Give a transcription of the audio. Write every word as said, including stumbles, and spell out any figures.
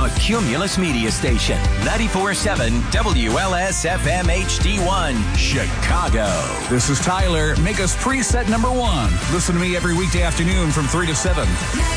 a Cumulus media station. ninety-four point seven W L S F M H D one, Chicago. This is Tyler. Make us preset number one. Listen to me every weekday afternoon from three to seven.